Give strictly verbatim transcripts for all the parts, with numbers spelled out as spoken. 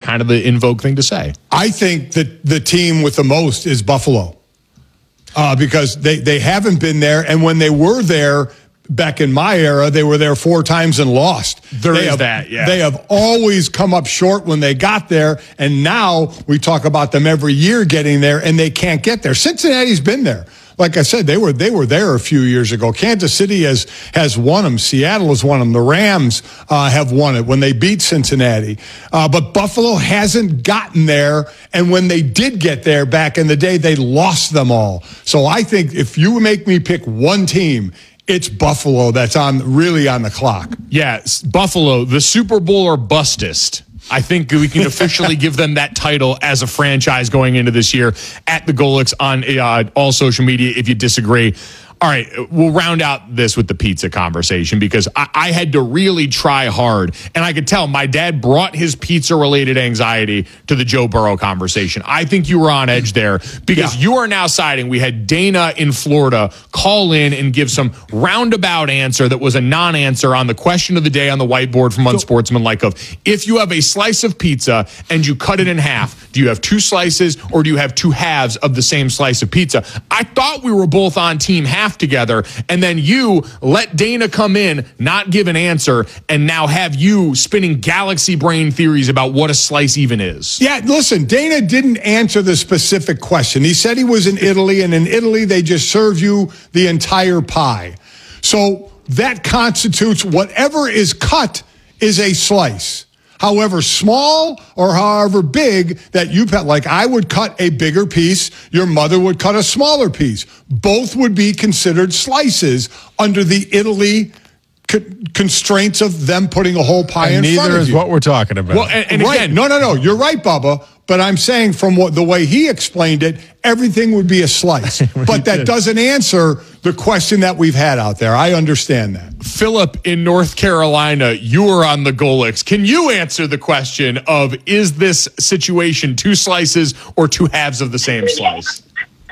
kind of the in vogue thing to say. I think that the team with the most is Buffalo uh, because they, they haven't been there. And when they were there, back in my era, they were there four times and lost. There they is have, that, yeah. They have always come up short when they got there, and now we talk about them every year getting there, and they can't get there. Cincinnati's been there. Like I said, they were they were there a few years ago. Kansas City has has won them. Seattle has won them. The Rams uh, have won it when they beat Cincinnati. Uh, but Buffalo hasn't gotten there, and when they did get there back in the day, they lost them all. So I think if you make me pick one team, it's Buffalo that's on really on the clock. Yeah, Buffalo, the Super Bowl or bustest. I think we can officially give them that title as a franchise going into this year at the Golics on uh, all social media if you disagree. All right, we'll round out this with the pizza conversation because I, I had to really try hard. And I could tell my dad brought his pizza-related anxiety to the Joe Burrow conversation. I think you were on edge there because yeah. you are now siding. We had Dana in Florida call in and give some roundabout answer that was a non-answer on the question of the day on the whiteboard from Unsportsmanlike of if you have a slice of pizza and you cut it in half, do you have two slices or do you have two halves of the same slice of pizza? I thought we were both on team half together, and then you let Dana come in, not give an answer, and now have you spinning galaxy brain theories about what a slice even is. Yeah, listen, Dana didn't answer the specific question. He said he was in Italy, and in Italy they just serve you the entire pie. So that constitutes whatever is cut is a slice. However small or however big that you pet, like I would cut a bigger piece, your mother would cut a smaller piece. Both would be considered slices under the Italy co- constraints of them putting a whole pie and in front of you. neither is what we're talking about. Well, and, and right. again, no, no, no. You're right, Bubba. But I'm saying from what the way he explained it, everything would be a slice. But that did. doesn't answer the question that we've had out there. I understand that. Philip in North Carolina, you are on the Golics. Can you answer the question of is this situation two slices or two halves of the same slice?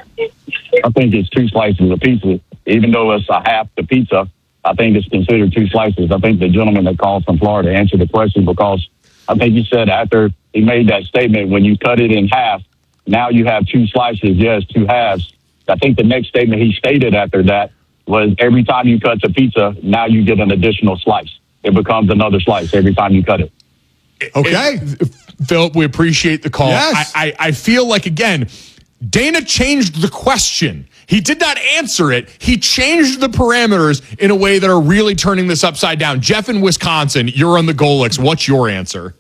I think it's two slices of pizza. Even though it's a half the pizza, I think it's considered two slices. I think the gentleman that called from Florida answered the question because I think he said after he made that statement, when you cut it in half, now you have two slices, yes, two halves. I think the next statement he stated after that was every time you cut the pizza, now you get an additional slice. It becomes another slice every time you cut it. Okay. It, Philip, we appreciate the call. Yes. I, I, I feel like, again, Dana changed the question. He did not answer it. He changed the parameters in a way that are really turning this upside down. Jeff in Wisconsin, you're on the Golics. What's your answer?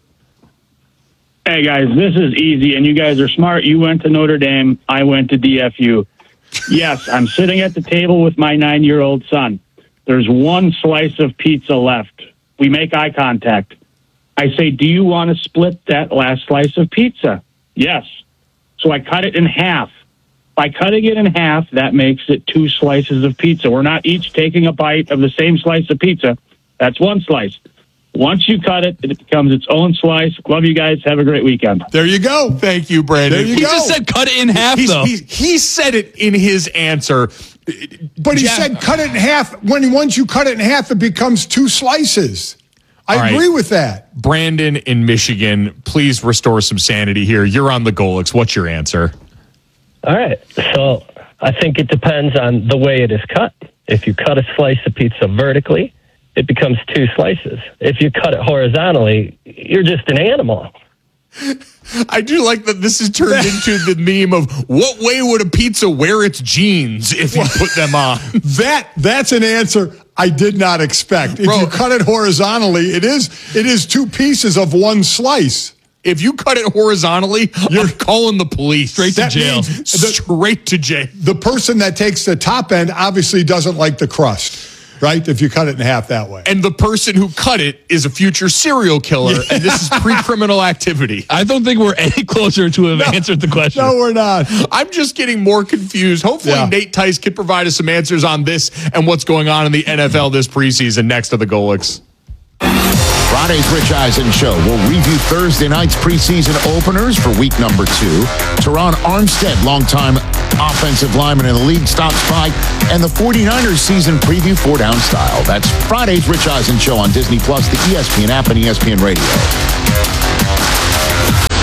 Hey, guys, this is easy, and you guys are smart. You went to Notre Dame. I went to D F U. Yes, I'm sitting at the table with my nine-year-old son. There's one slice of pizza left. We make eye contact. I say, do you want to split that last slice of pizza? Yes. So I cut it in half. By cutting it in half, that makes it two slices of pizza. We're not each taking a bite of the same slice of pizza. That's one slice. Once you cut it, it becomes its own slice. Love you guys. Have a great weekend. There you go. Thank you, Brandon. There you he go. just said cut it in half, He's, though. he's, he said it in his answer. But he Jeff, said cut it in half. When once you cut it in half, it becomes two slices. I All right. agree with that. Brandon in Michigan, please restore some sanity here. You're on the Golics. What's your answer? All right. So I think it depends on the way it is cut. If you cut a slice of pizza vertically, it becomes two slices. If you cut it horizontally, you're just an animal. I do like that this is turned into the meme of what way would a pizza wear its jeans if you put them on? That that's an answer I did not expect. If Bro. you cut it horizontally, it is it is two pieces of one slice. If you cut it horizontally, you're calling the police. Straight to That jail. means the, Straight to jail. the person that takes the top end obviously doesn't like the crust, right? If you cut it in half that way. And the person who cut it is a future serial killer, yeah. and this is pre-criminal activity. I don't think we're any closer to have no, answered the question. No, we're not. I'm just getting more confused. Hopefully, yeah. Nate Tice can provide us some answers on this and what's going on in the N F L this preseason next to the Golics. Friday's Rich Eisen Show will review Thursday night's preseason openers for week number two. Teron Armstead, longtime offensive lineman in the league, stops by, and the 49ers season preview four down style. That's Friday's Rich Eisen Show on Disney Plus, the E S P N app, and E S P N Radio.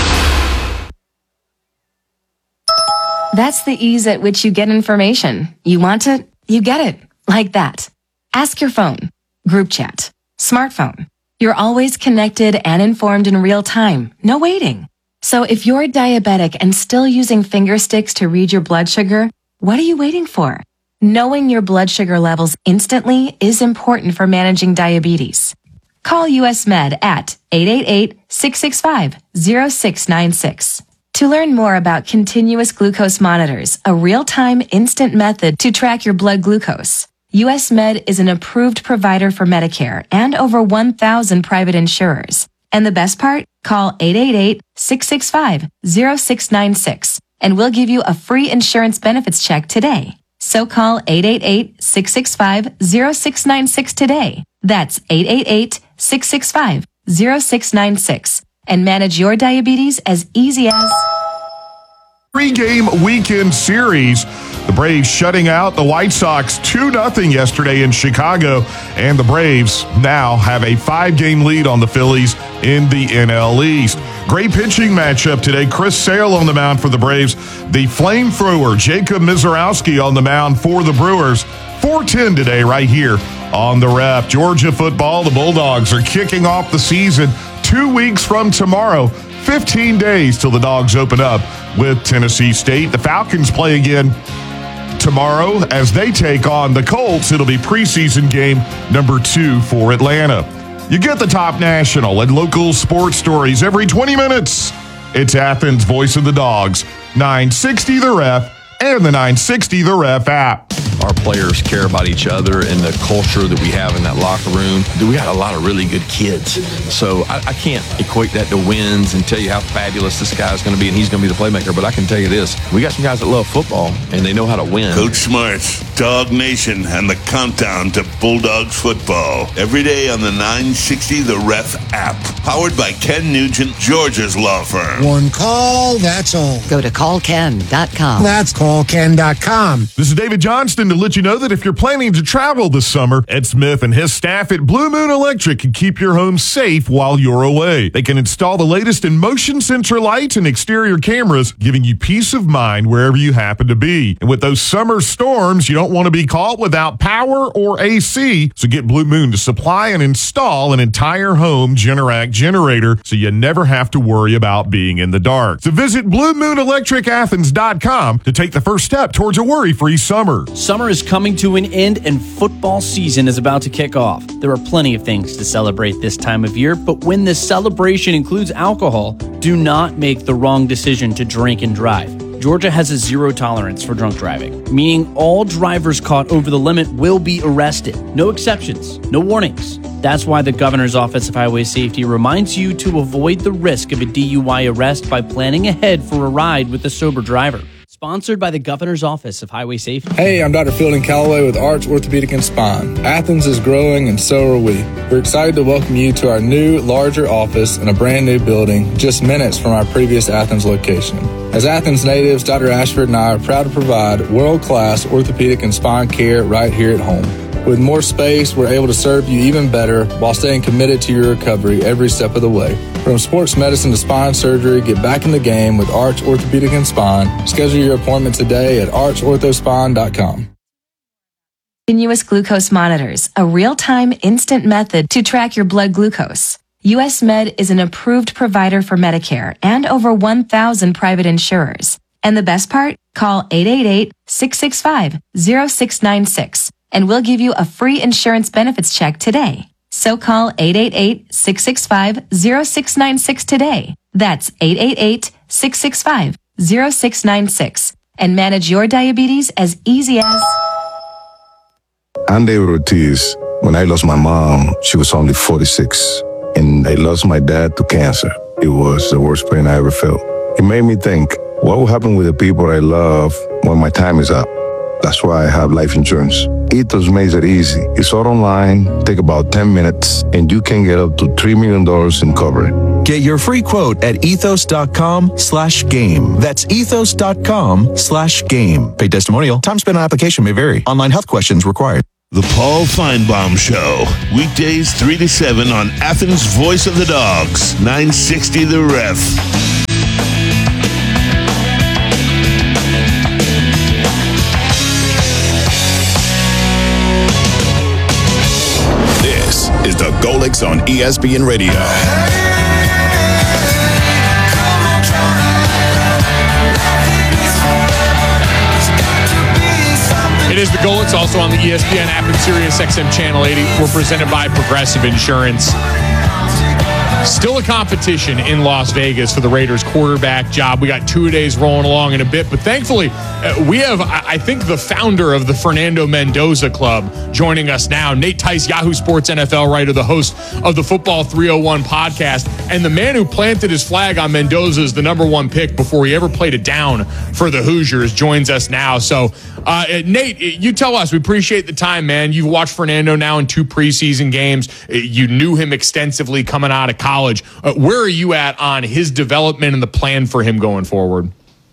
That's the ease at which you get information. You want it, you get it. Like that. Ask your phone, group chat, smartphone. You're always connected and informed in real time. No waiting. So if you're diabetic and still using finger sticks to read your blood sugar, what are you waiting for? Knowing your blood sugar levels instantly is important for managing diabetes. Call U S Med at eight eight eight, six six five, zero six nine six. To learn more about continuous glucose monitors, a real-time instant method to track your blood glucose, U S Med is an approved provider for Medicare and over one thousand private insurers. And the best part? Call eight eight eight, six six five, zero six nine six and we'll give you a free insurance benefits check today. So call eight eight eight, six six five, zero six nine six today. That's eight eight eight, six six five, zero six nine six and manage your diabetes as easy as... Three-game weekend series. The Braves shutting out the White Sox two nothing yesterday in Chicago, and the Braves now have a five-game lead on the Phillies in the N L East. Great pitching matchup today. Chris Sale on the mound for the Braves. The flamethrower Jacob Mizorowski on the mound for the Brewers. four ten today right here on the Ref. Georgia football, the Bulldogs are kicking off the season two weeks from tomorrow. fifteen days till the Dogs open up with Tennessee State. The Falcons play again tomorrow as they take on the Colts. It'll be preseason game number two for Atlanta. You get the top national and local sports stories every twenty minutes. It's Athens' Voice of the Dogs, nine sixty The Ref, and the nine sixty The Ref app. Our players care about each other and the culture that we have in that locker room. We got a lot of really good kids. So I, I can't equate that to wins and tell you how fabulous this guy's going to be and he's going to be the playmaker. But I can tell you this, we got some guys that love football and they know how to win. Coach Smart's Dog Nation and the countdown to Bulldogs football. Every day on the nine sixty The Ref app. Powered by Ken Nugent, Georgia's law firm. One call, that's all. Go to call ken dot com. That's call ken dot com. This is David Johnston to let you know that if you're planning to travel this summer, Ed Smith and his staff at Blue Moon Electric can keep your home safe while you're away. They can install the latest in motion sensor lights and exterior cameras, giving you peace of mind wherever you happen to be. And with those summer storms, you don't want to be caught without power or A C, so get Blue Moon to supply and install an entire home Generac generator so you never have to worry about being in the dark. So visit blue moon electric athens dot com to take the first step towards a worry-free summer. Summer is coming to an end and football season is about to kick off. There are plenty of things to celebrate this time of year, but when this celebration includes alcohol, do not make the wrong decision to drink and drive. Georgia has a zero tolerance for drunk driving, meaning all drivers caught over the limit will be arrested. No exceptions, no warnings. That's why the Governor's Office of Highway Safety reminds you to avoid the risk of a D U I arrest by planning ahead for a ride with a sober driver. Sponsored by the Governor's Office of Highway Safety. Hey, I'm Doctor Fielding Calloway with Arch Orthopedic and Spine. Athens is growing and so are we. We're excited to welcome you to our new, larger office in a brand new building just minutes from our previous Athens location. As Athens natives, Doctor Ashford and I are proud to provide world-class orthopedic and spine care right here at home. With more space, we're able to serve you even better while staying committed to your recovery every step of the way. From sports medicine to spine surgery, get back in the game with Arch Orthopedic and Spine. Schedule your appointment today at arch ortho spine dot com. Continuous glucose monitors, a real-time instant method to track your blood glucose. U S Med is an approved provider for Medicare and over one thousand private insurers. And the best part? Call eight eight eight, six six five, zero six nine six and we'll give you a free insurance benefits check today. So call eight eight eight, six six five, zero six nine six today. That's eight eight eight, six six five, zero six nine six and manage your diabetes as easy as... I'm David Ortiz. When I lost my mom, she was only forty-six. And I lost my dad to cancer. It was the worst pain I ever felt. It made me think, what will happen with the people I love when my time is up? That's why I have life insurance. Ethos makes it easy. It's all online, take about ten minutes, and you can get up to three million dollars in coverage. Get your free quote at ethos.com slash game. That's ethos.com slash game. Paid testimonial. Time spent on application may vary. Online health questions required. The Paul Feinbaum Show. Weekdays three to seven on Athens' Voice of the Dogs. nine sixty The Ref. Golics on E S P N Radio. It is the Golics, also on the E S P N app and Sirius X M Channel eighty. We're presented by Progressive Insurance. Still a competition in Las Vegas for the Raiders quarterback job. We got two days rolling along in a bit, but thankfully uh, we have, I think, the founder of the Fernando Mendoza Club joining us now. Nate Tice, Yahoo Sports N F L writer, the host of the Football three oh one podcast, and the man who planted his flag on Mendoza as the number one pick before he ever played it down for the Hoosiers, joins us now. So, uh, Nate, you tell us. We appreciate the time, man. You've watched Fernando now in two preseason games. You knew him extensively coming out of college. Uh, where are you at on his development and the plan for him going forward?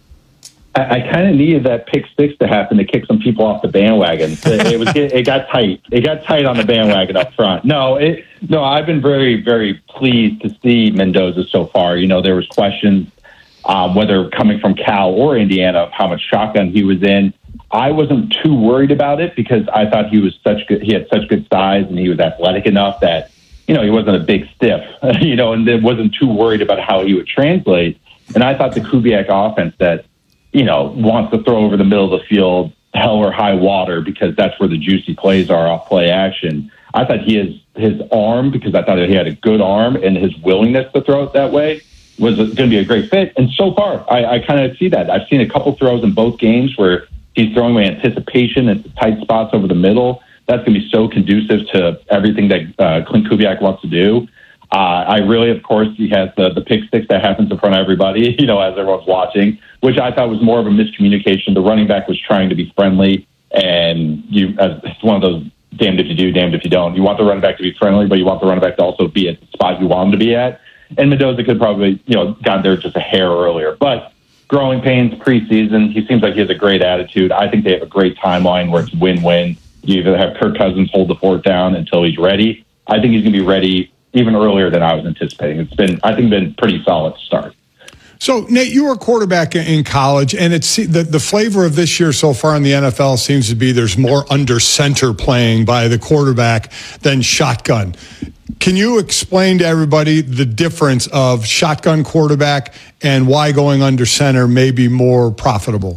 I, I kind of needed that pick six to happen to kick some people off the bandwagon. It, it was it got tight. It got tight on the bandwagon up front. No, it, no, I've been very, very pleased to see Mendoza so far. You know, there was questions um, whether coming from Cal or Indiana of how much shotgun he was in. I wasn't too worried about it because I thought he was such good. He had such good size and he was athletic enough that, you know, he wasn't a big stiff, you know, and wasn't too worried about how he would translate. And I thought the Kubiak offense that, you know, wants to throw over the middle of the field, hell or high water, because that's where the juicy plays are off play action. I thought he is his arm, because I thought that he had a good arm, and his willingness to throw it that way was going to be a great fit. And so far, I, I kind of see that. I've seen a couple throws in both games where he's throwing with anticipation and tight spots over the middle. That's going to be so conducive to everything that uh, Clint Kubiak wants to do. Uh, I really, of course, he has the, the pick six that happens in front of everybody, you know, as everyone's watching, which I thought was more of a miscommunication. The running back was trying to be friendly, and you, as it's one of those damned if you do, damned if you don't. You want the running back to be friendly, but you want the running back to also be at the spot you want him to be at. And Mendoza could probably, you know, got there just a hair earlier. But growing pains preseason, he seems like he has a great attitude. I think they have a great timeline where it's win-win. You either have Kirk Cousins hold the fort down until he's ready. I think he's going to be ready even earlier than I was anticipating. It's been, I think, been pretty solid to start. So, Nate, you were a quarterback in college, and it's the, the flavor of this year so far in the N F L seems to be there's more under center playing by the quarterback than shotgun. Can you explain to everybody the difference of shotgun quarterback and why going under center may be more profitable?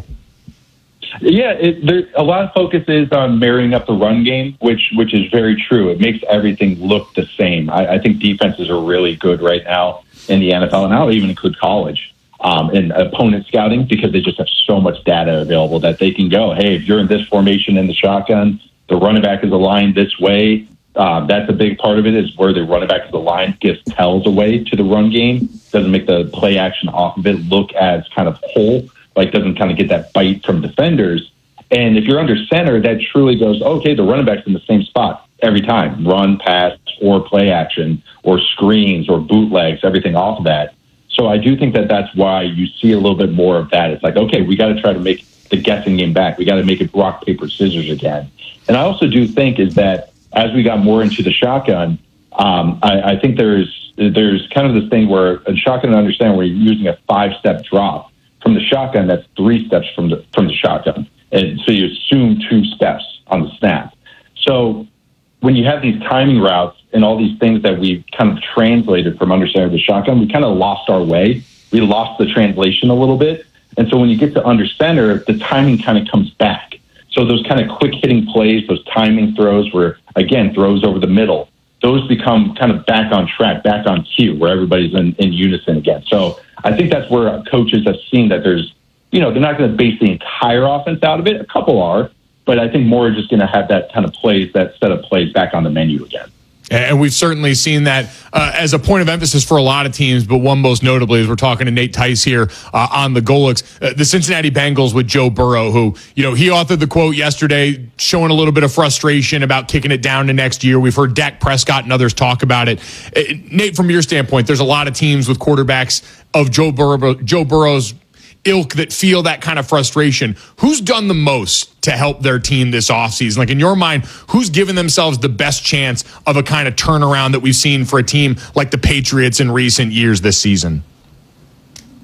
Yeah, it, there, a lot of focus is on marrying up the run game, which which is very true. It makes everything look the same. I, I think defenses are really good right now in the N F L, and I'll even include college um, in opponent scouting, because they just have so much data available that they can go, hey, if you're in this formation in the shotgun, the running back is aligned this way. Uh, that's a big part of it, is where the running back is aligned gives tells away to the run game. Doesn't make the play action off of it look as kind of whole, like doesn't kind of get that bite from defenders. And if you're under center, that truly goes, okay, the running back's in the same spot every time. Run, pass, or play action, or screens, or bootlegs, everything off of that. So I do think that that's why you see a little bit more of that. It's like, okay, we got to try to make the guessing game back. We got to make it rock, paper, scissors again. And I also do think is that as we got more into the shotgun, um, I, I think there's there's kind of this thing where a shotgun, I understand, where you're using a five-step drop. From the shotgun, that's three steps from the from the shotgun. And so you assume two steps on the snap. So when you have these timing routes and all these things that we kind of translated from understanding the shotgun, we kind of lost our way. We lost the translation a little bit. And so when you get to under center, the timing kind of comes back. So those kind of quick hitting plays, those timing throws where, again, throws over the middle, those become kind of back on track, back on cue, where everybody's in, in unison again. So I think that's where coaches have seen that there's, you know, they're not going to base the entire offense out of it. A couple are, but I think more are just going to have that kind of plays, that set of plays back on the menu again. And we've certainly seen that uh, as a point of emphasis for a lot of teams, but one most notably, as we're talking to Nate Tice here uh, on the Golics, uh, the Cincinnati Bengals with Joe Burrow, who, you know, he authored the quote yesterday showing a little bit of frustration about kicking it down to next year. We've heard Dak Prescott and others talk about it. Uh, Nate, from your standpoint, there's a lot of teams with quarterbacks of Joe Burrow, Joe Burrow's ilk that feel that kind of frustration. Who's done the most to help their team this offseason? Like, in your mind, who's given themselves the best chance of a kind of turnaround that we've seen for a team like the Patriots in recent years this season?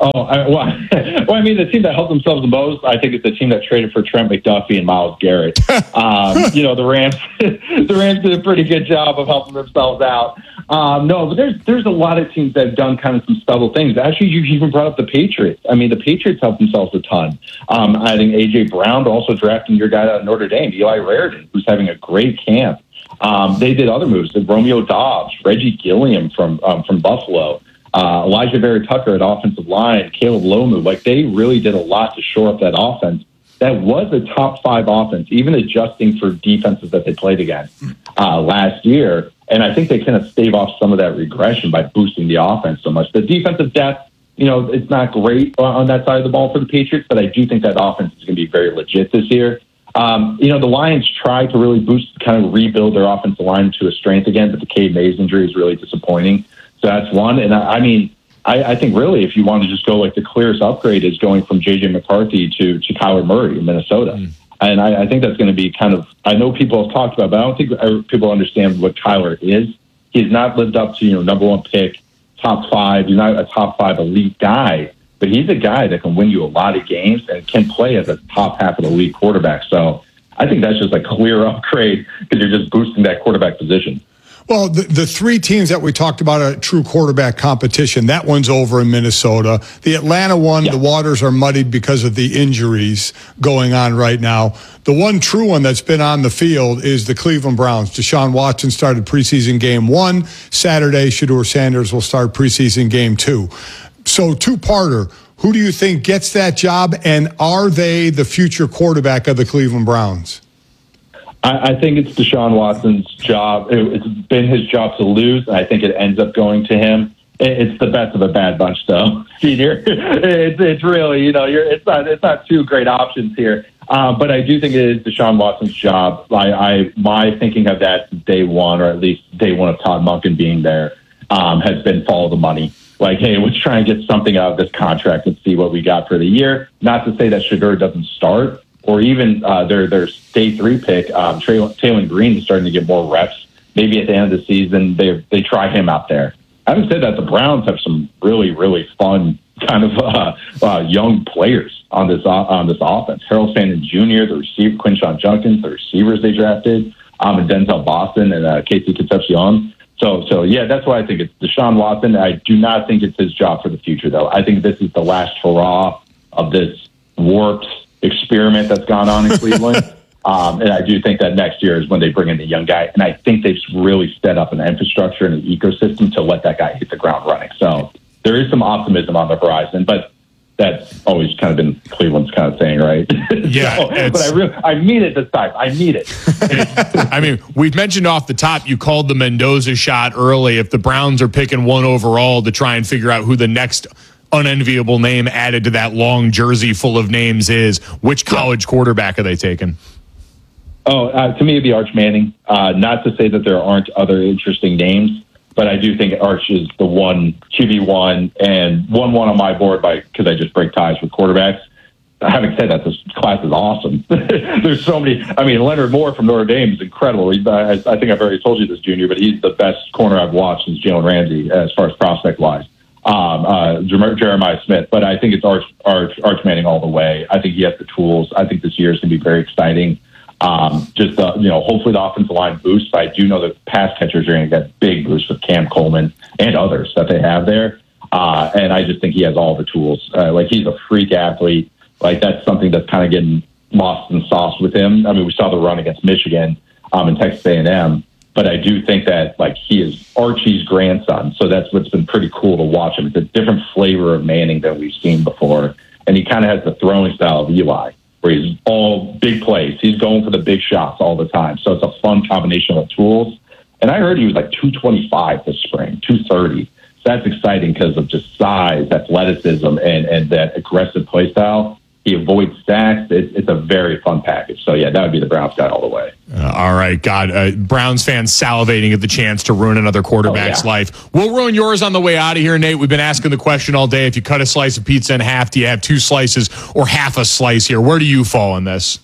Oh, I, well, well, I mean, the team that helped themselves the most, I think, is the team that traded for Trent McDuffie and Myles Garrett. Um, you know, the Rams, the Rams did a pretty good job of helping themselves out. Um, no, but there's there's a lot of teams that have done kind of some subtle things. Actually, you even brought up the Patriots. I mean, the Patriots helped themselves a ton. Um, I think A J Brown also drafting your guy out of Notre Dame, Eli Raritan, who's having a great camp. Um, they did other moves. Romeo Dobbs, Reggie Gilliam from um, from Buffalo. Uh, Elijah Vera Tucker at offensive line, Caleb Lomu, like they really did a lot to shore up that offense. That was a top five offense, even adjusting for defenses that they played against uh, last year. And I think they kind of stave off some of that regression by boosting the offense so much. The defensive depth, you know, it's not great on that side of the ball for the Patriots, but I do think that offense is going to be very legit this year. Um, you know, the Lions tried to really boost, kind of rebuild their offensive line to a strength again, but the Cade Mays injury is really disappointing. So that's one. And I, I mean, I, I think really if you want to just go like the clearest upgrade is going from J J McCarthy to, to Kyler Murray in Minnesota. Mm. And I, I think that's going to be kind of, I know people have talked about, but I don't think people understand what Kyler is. He's not lived up to, you know, number one pick, top five. He's not a top five elite guy, but he's a guy that can win you a lot of games and can play as a top half of the league quarterback. So I think that's just a clear upgrade because you're just boosting that quarterback position. Well, the, the three teams that we talked about are true quarterback competition. That one's over in Minnesota. The Atlanta one, yeah. The waters are muddied because of the injuries going on right now. The one true one that's been on the field is the Cleveland Browns. Deshaun Watson started preseason game one. Saturday, Shedeur Sanders will start preseason game two. So two-parter. Who do you think gets that job, and are they the future quarterback of the Cleveland Browns? I, I think it's Deshaun Watson's job. It, it's been his job to lose, and I think it ends up going to him. It, it's the best of a bad bunch, though, Senior. it's, it's really, you know, you're, it's not it's not two great options here. Um, but I do think it is Deshaun Watson's job. I, I my thinking of that since day one, or at least day one of Todd Monken being there, um, has been follow the money. Like, hey, let's try and get something out of this contract and see what we got for the year. Not to say that Shedeur doesn't start, or even uh, their their day three pick, um, Taylor Green, is starting to get more reps. Maybe at the end of the season, they they try him out there. Having said that, the Browns have some really really fun kind of uh, uh, young players on this uh, on this offense. Harold Sandin Junior, the receiver, Quinshon Judkins, the receivers they drafted, um, and Denzel Boston and uh, Casey Concepcion. So, so yeah, that's why I think it's Deshaun Watson. I do not think it's his job for the future, though. I think this is the last hurrah of this warped experiment that's gone on in Cleveland. um, and I do think that next year is when they bring in the young guy. And I think they've really set up an infrastructure and an ecosystem to let that guy hit the ground running. So there is some optimism on the horizon, but that's always kind of been Cleveland's kind of thing, right? Yeah. so, but I really, I mean it this time. I mean it. I mean, we've mentioned off the top, you called the Mendoza shot early. If the Browns are picking one overall to try and figure out who the next unenviable name added to that long jersey full of names is, which college quarterback are they taking? Oh, uh, to me, it'd be Arch Manning. Uh, not to say that there aren't other interesting names, but I do think Arch is the one Q B one and one one on my board by because I just break ties with quarterbacks. Having said that, this class is awesome. There's so many. I mean, Leonard Moore from Notre Dame is incredible. He, I, I think I've already told you this, Junior, but he's the best corner I've watched since Jalen Ramsey as far as prospect wise. Um, uh, Jeremiah Smith, but I think it's Arch, Arch, Arch Manning all the way. I think he has the tools. I think this year is going to be very exciting. Um, just, uh, you know, hopefully the offensive line boosts. But I do know that pass catchers are going to get big boosts with Cam Coleman and others that they have there. Uh, and I just think he has all the tools. Uh, like, he's a freak athlete. Like, that's something that's kind of getting lost in the sauce with him. I mean, we saw the run against Michigan um, and Texas A and M. But I do think that, like, he is Archie's grandson. So that's what's been pretty cool to watch him. It's a different flavor of Manning than we've seen before. And he kind of has the throwing style of Eli, where he's all big plays. He's going for the big shots all the time. So it's a fun combination of tools. And I heard he was like two twenty-five this spring, two thirty. So that's exciting because of just size, athleticism, and, and that aggressive play style. He avoids sacks. It's, it's a very fun package. So, yeah, that would be the Browns guy all the way. Uh, all right, God. Uh, Browns fans salivating at the chance to ruin another quarterback's oh, yeah. life. We'll ruin yours on the way out of here, Nate. We've been asking the question all day. If you cut a slice of pizza in half, do you have two slices or half a slice here? Where do you fall on this?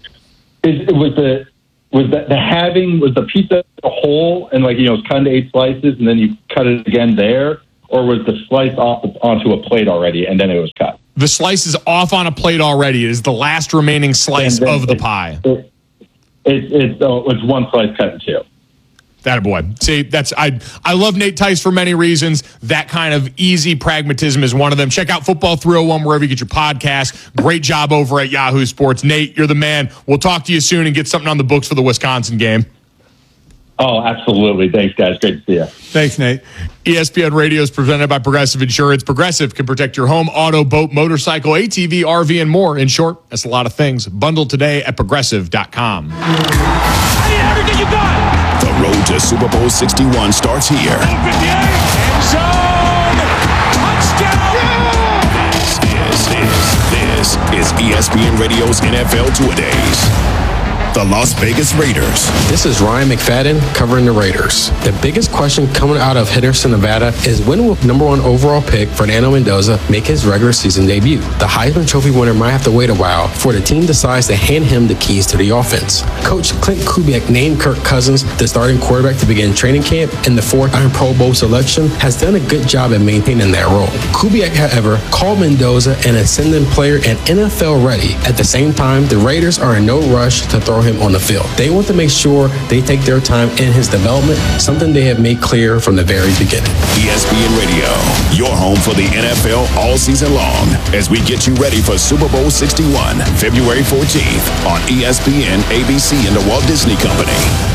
Is, was the was the, the having, was the pizza a whole and, like, you know, it's cut into eight slices and then you cut it again there? or was the slice off onto a plate already and then it was cut? The slice is off on a plate already. It is the last remaining slice of the it, pie. It, it, it's, uh, it's one slice cut in two. That a boy. See, that's I. I love Nate Tice for many reasons. That kind of easy pragmatism is one of them. Check out Football three oh one wherever you get your podcast. Great job over at Yahoo Sports, Nate. You're the man. We'll talk to you soon and get something on the books for the Wisconsin game. Oh, absolutely. Thanks, guys. Great to see you. Thanks, Nate. E S P N Radio is presented by Progressive Insurance. Progressive can protect your home, auto, boat, motorcycle, A T V, R V, and more. In short, that's a lot of things. Bundle today at progressive dot com. I need everything you got. The road to Super Bowl sixty-one starts here. End zone. Touchdown. This is, this is E S P N Radio's N F L Two-A-Days. The Las Vegas Raiders. This is Ryan McFadden covering the Raiders. The biggest question coming out of Henderson, Nevada is when will number one overall pick Fernando Mendoza make his regular season debut? The Heisman Trophy winner might have to wait a while before the team decides to hand him the keys to the offense. Coach Clint Kubiak named Kirk Cousins the starting quarterback to begin training camp, and the fourth-time Pro Bowl selection has done a good job at maintaining that role. Kubiak, however, called Mendoza an ascendant player and N F L ready. At the same time, the Raiders are in no rush to throw him on the field. They want to make sure they take their time in his development, something they have made clear from the very beginning. E S P N Radio, your home for the N F L all season long, as we get you ready for Super Bowl sixty-one, February fourteenth on E S P N, A B C, and the Walt Disney Company.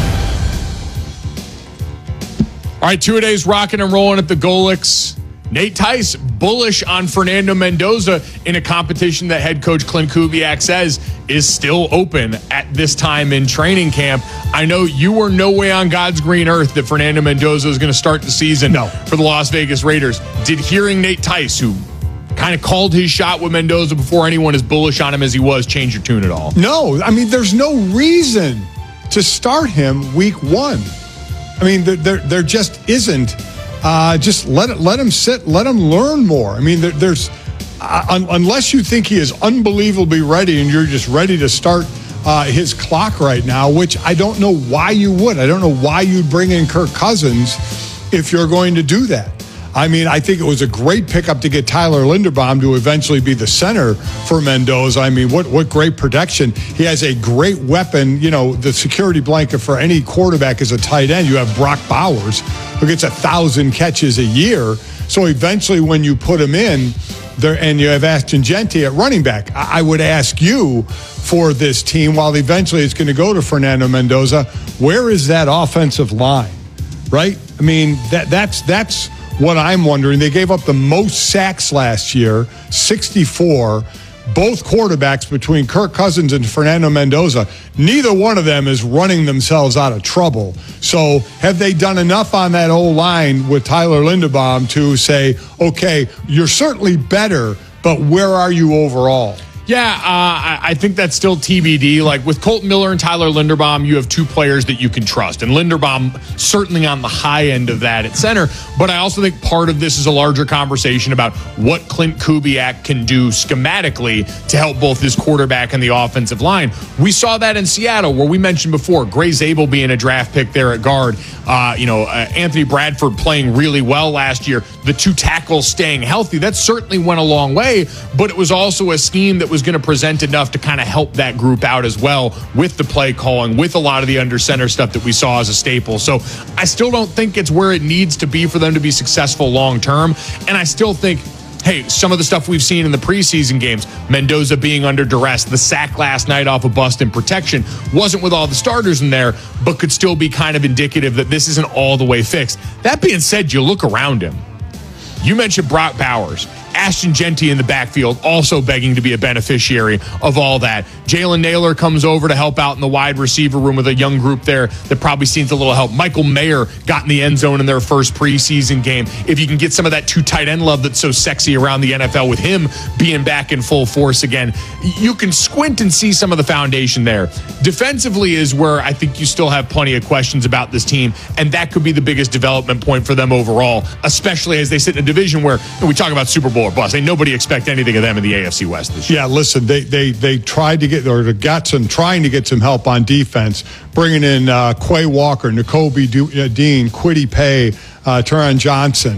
All right, two-a-days rocking and rolling at the Golix. Nate Tice bullish on Fernando Mendoza in a competition that head coach Clint Kubiak says is still open at this time in training camp. I know you were no way on God's green earth that Fernando Mendoza is going to start the season no. for the Las Vegas Raiders. Did hearing Nate Tice, who kind of called his shot with Mendoza before anyone as bullish on him as he was, change your tune at all? No, I mean, there's no reason to start him week one. I mean, there, there, there just isn't. Uh, just let it, let him sit, let him learn more. I mean, there, there's uh, un, unless you think he is unbelievably ready and you're just ready to start uh, his clock right now, which I don't know why you would. I don't know why you'd bring in Kirk Cousins if you're going to do that. I mean, I think it was a great pickup to get Tyler Linderbaum to eventually be the center for Mendoza. I mean, what what great protection. He has a great weapon. You know, the security blanket for any quarterback is a tight end. You have Brock Bowers, who gets a thousand catches a year. So eventually when you put him in there, and you have Ashton Genty at running back, I would ask you for this team, while eventually it's going to go to Fernando Mendoza, where is that offensive line, right? I mean, that that's that's what I'm wondering. They gave up the most sacks last year, sixty-four. Both quarterbacks between Kirk Cousins and Fernando Mendoza, neither one of them is running themselves out of trouble. So have they done enough on that O-line with Tyler Linderbaum to say, okay, you're certainly better, but where are you overall? Yeah, uh, I, I think that's still T B D. Like with Colton Miller and Tyler Linderbaum, you have two players that you can trust. And Linderbaum certainly on the high end of that at center. But I also think part of this is a larger conversation about what Clint Kubiak can do schematically to help both his quarterback and the offensive line. We saw that in Seattle, where we mentioned before, Gray Zabel being a draft pick there at guard. Uh, you know, uh, Anthony Bradford playing really well last year. The two tackles staying healthy. That certainly went a long way. But it was also a scheme that was going to present enough to kind of help that group out as well with the play calling, with a lot of the under center stuff that we saw as a staple. So I still don't think it's where it needs to be for them to be successful long term. And I still think, hey, some of the stuff we've seen in the preseason games, Mendoza being under duress, the sack last night off of bust and protection, wasn't with all the starters in there, but could still be kind of indicative that this isn't all the way fixed. That being said, you look around him. You mentioned Brock Bowers. Ashton Genty in the backfield, also begging to be a beneficiary of all that. Jalen Naylor comes over to help out in the wide receiver room with a young group there that probably needs a little help. Michael Mayer got in the end zone in their first preseason game. If you can get some of that two tight end love that's so sexy around the N F L with him being back in full force again, you can squint and see some of the foundation there. Defensively is where I think you still have plenty of questions about this team, and that could be the biggest development point for them overall, especially as they sit in a division where, and we talk about Super Bowl or bust. Ain't nobody expect anything of them in the A F C West this year. Yeah, listen, they they they tried to get, or got some, trying to get some help on defense, bringing in uh, Quay Walker, N'Kobe Du- uh, Dean, Kwity Paye, uh, Taron Johnson.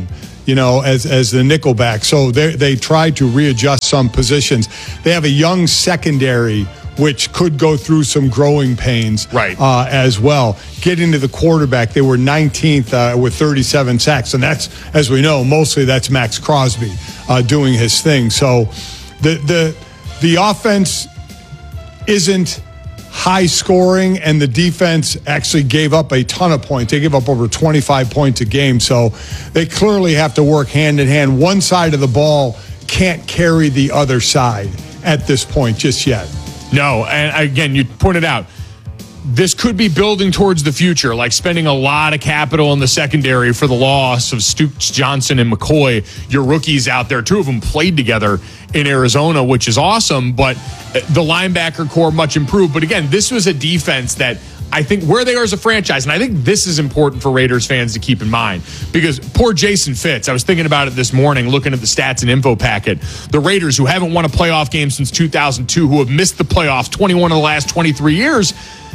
you know, as as the nickelback. So they they tried to readjust some positions. They have a young secondary, which could go through some growing pains right. uh, as well. Getting to the quarterback, they were nineteenth uh, with thirty-seven sacks. And that's, as we know, mostly that's Max Crosby uh, doing his thing. So the the the offense isn't high scoring, and the defense actually gave up a ton of points. They gave up over twenty-five points a game. So they clearly have to work hand in hand. One side of the ball can't carry the other side at this point just yet. No, and again, you pointed out, this could be building towards the future, like spending a lot of capital in the secondary for the loss of Stoops, Johnson, and McCoy. Your rookies out there, two of them played together in Arizona, which is awesome, but the linebacker core much improved. But again, this was a defense that I think where they are as a franchise, and I think this is important for Raiders fans to keep in mind, because poor Jason Fitz, I was thinking about it this morning, looking at the stats and info packet. The Raiders, who haven't won a playoff game since two thousand two, who have missed the playoffs twenty-one of the last twenty-three years,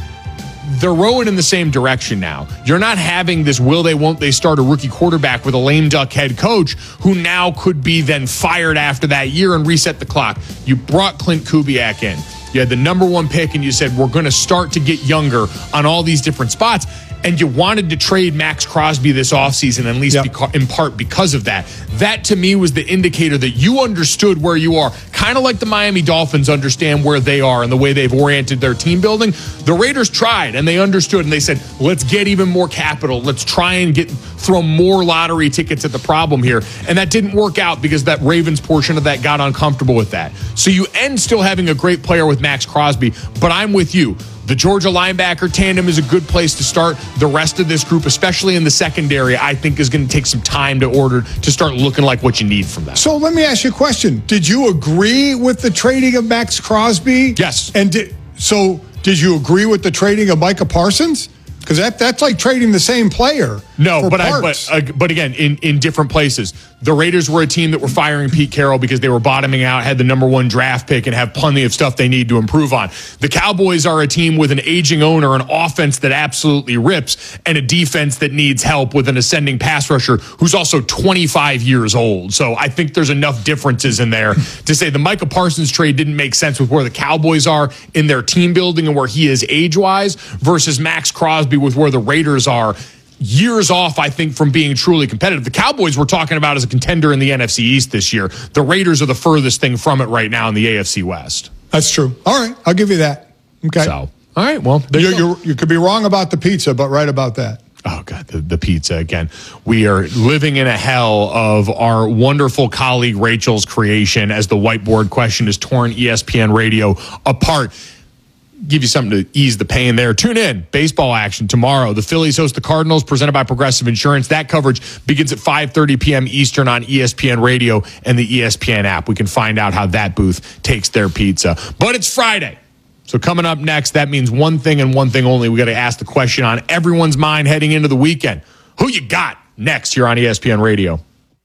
they're rowing in the same direction now. You're not having this will they, won't they start a rookie quarterback with a lame duck head coach who now could be then fired after that year and reset the clock. You brought Clint Kubiak in. You had the number one pick, and you said, we're going to start to get younger on all these different spots. And you wanted to trade Max Crosby this offseason, at least yep. beca- in part because of that. That, to me, was the indicator that you understood where you are. Kind of like the Miami Dolphins understand where they are and the way they've oriented their team building. The Raiders tried, and they understood, and they said, let's get even more capital. Let's try and get throw more lottery tickets at the problem here. And that didn't work out because that Ravens portion of that got uncomfortable with that. So you end still having a great player with Max Crosby, but I'm with you. The Georgia linebacker tandem is a good place to start. The rest of this group, especially in the secondary, I think is going to take some time to order to start looking like what you need from them. So let me ask you a question. Did you agree with the trading of Max Crosby? Yes. And did, so did you agree with the trading of Micah Parsons? Because that, that's like trading the same player. No, but I, parts. but uh, but again, in, in different places. The Raiders were a team that were firing Pete Carroll because they were bottoming out, had the number one draft pick, and have plenty of stuff they need to improve on. The Cowboys are a team with an aging owner, an offense that absolutely rips, and a defense that needs help with an ascending pass rusher who's also twenty-five years old. So I think there's enough differences in there to say the Micah Parsons trade didn't make sense with where the Cowboys are in their team building and where he is age-wise versus Max Crosby with where the Raiders are. Years off, I think, from being truly competitive. The Cowboys we're talking about as a contender in the N F C East this year. The Raiders are the furthest thing from it right now in the A F C West. That's true. All right, I'll give you that. Okay. So, all right, well, you, you, you could be wrong about the pizza, but right about that. Oh, God, the, the pizza again. We are living in a hell of our wonderful colleague Rachel's creation as the whiteboard question has torn E S P N Radio apart. Give you something to ease the pain there. Tune in. Baseball action tomorrow. The Phillies host the Cardinals, presented by Progressive Insurance. That coverage begins at five thirty p.m. Eastern on E S P N Radio and the E S P N app. We can find out how that booth takes their pizza. But it's Friday. So coming up next, that means one thing and one thing only. We got to ask the question on everyone's mind heading into the weekend. Who you got next here on E S P N Radio?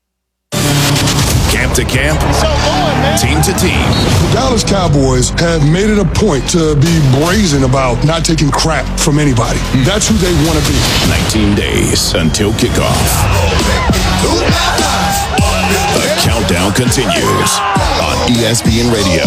Camp to camp, so on, man. Team to team. The Dallas Cowboys have made it a point to be brazen about not taking crap from anybody. Mm. That's who they want to be. nineteen days until kickoff. The countdown continues on E S P N Radio.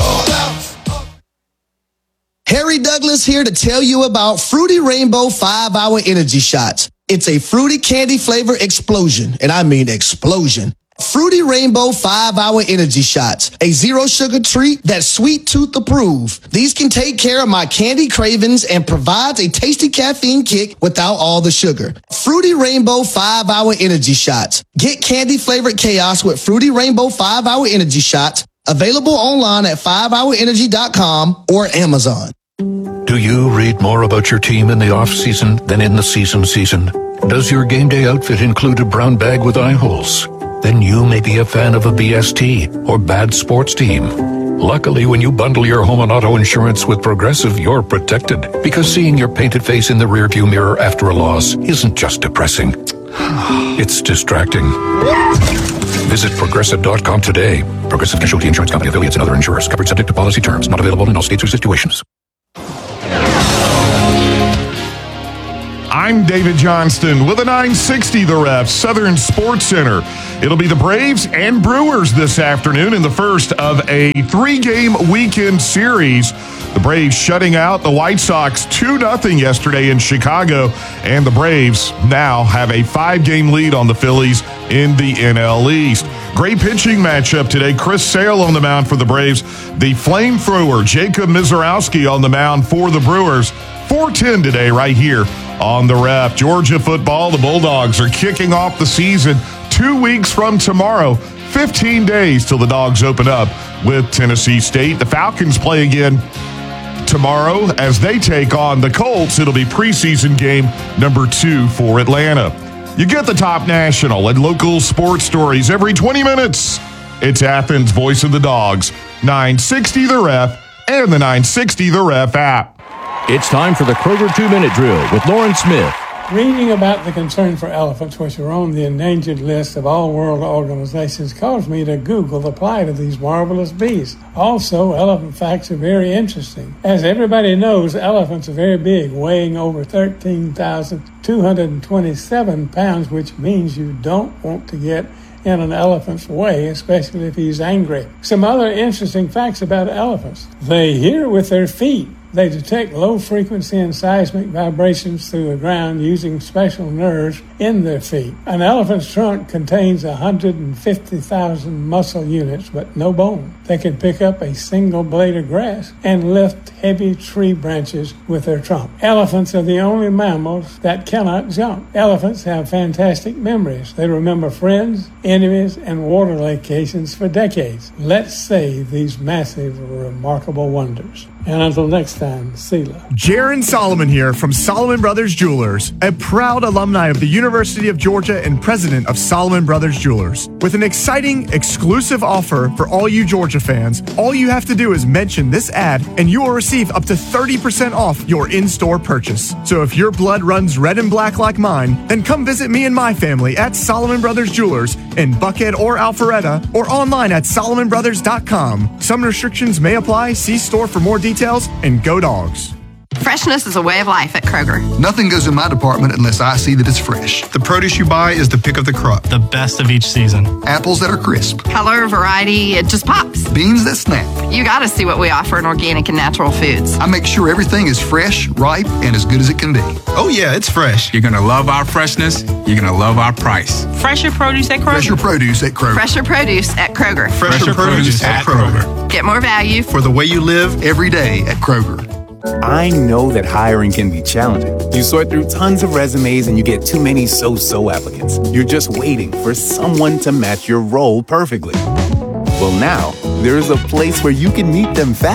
Harry Douglas here to tell you about Fruity Rainbow five hour Energy Shots. It's a fruity candy flavor explosion, and I mean explosion. Fruity Rainbow five hour Energy Shots, a zero sugar treat that's sweet tooth approved. These can take care of my candy cravings and provides a tasty caffeine kick without all the sugar. Fruity Rainbow five hour Energy Shots. Get candy flavored chaos with Fruity Rainbow five hour Energy Shots. Available online at five hour energy dot com or Amazon. Do you read more about your team in the off-season than in the season season? Does your game day outfit include a brown bag with eye holes? Then you may be a fan of a B S T or bad sports team. Luckily, when you bundle your home and auto insurance with Progressive, you're protected. Because seeing your painted face in the rearview mirror after a loss isn't just depressing. It's distracting. Visit Progressive dot com today. Progressive Casualty Insurance Company, affiliates, and other insurers. Covered subject to policy terms. Not available in all states or situations. I'm David Johnston with a nine sixty The Ref Southern Sports Center. It'll be the Braves and Brewers this afternoon in the first of a three-game weekend series. The Braves shutting out the White Sox two nothing yesterday in Chicago, and the Braves now have a five-game lead on the Phillies in the N L East. Great pitching matchup today. Chris Sale on the mound for the Braves. The flamethrower Jacob Mizorowski on the mound for the Brewers. four ten today right here on the Ref. Georgia football, the Bulldogs are kicking off the season two weeks from tomorrow. fifteen days till the Dogs open up with Tennessee State. The Falcons play again tomorrow as they take on the Colts. It'll be preseason game number two for Atlanta. You get the top national and local sports stories every twenty minutes. It's Athens' Voice of the Dogs, nine sixty The Ref, and the nine sixty The Ref app. It's time for the Kroger two-minute drill with Lauren Smith. Reading about the concern for elephants, which are on the endangered list of all world organizations, caused me to Google the plight of these marvelous beasts. Also, elephant facts are very interesting. As everybody knows, elephants are very big, weighing over thirteen thousand two hundred twenty-seven pounds, which means you don't want to get in an elephant's way, especially if he's angry. Some other interesting facts about elephants. They hear with their feet. They detect low-frequency and seismic vibrations through the ground using special nerves in their feet. An elephant's trunk contains one hundred fifty thousand muscle units, but no bone. They can pick up a single blade of grass and lift heavy tree branches with their trunk. Elephants are the only mammals that cannot jump. Elephants have fantastic memories. They remember friends, enemies, and water locations for decades. Let's save these massive, remarkable wonders. And until next time, Selah. Jaron Solomon here from Solomon Brothers Jewelers, a proud alumni of the University of Georgia and president of Solomon Brothers Jewelers. With an exciting, exclusive offer for all you Georgia fans, all you have to do is mention this ad and you will receive up to thirty percent off your in-store purchase. So if your blood runs red and black like mine, then come visit me and my family at Solomon Brothers Jewelers in Buckhead or Alpharetta, or online at solomon brothers dot com. Some restrictions may apply. See store for more details. Details, and go Dogs. Freshness is a way of life at Kroger. Nothing goes in my department unless I see that it's fresh. The produce you buy is the pick of the crop. The best of each season. Apples that are crisp. Color, variety, it just pops. Beans that snap. You gotta see what we offer in organic and natural foods. I make sure everything is fresh, ripe, and as good as it can be. Oh yeah, it's fresh. You're gonna love our freshness. You're gonna love our price. Fresher produce at Kroger. Fresher produce at Kroger. Fresher produce at Kroger. Fresher, Fresher produce, produce at Kroger. Kroger. Get more value for the way you live every day at Kroger. I know that hiring can be challenging. You sort through tons of resumes and you get too many so-so applicants. You're just waiting for someone to match your role perfectly. Well, now, there's a place where you can meet them fast.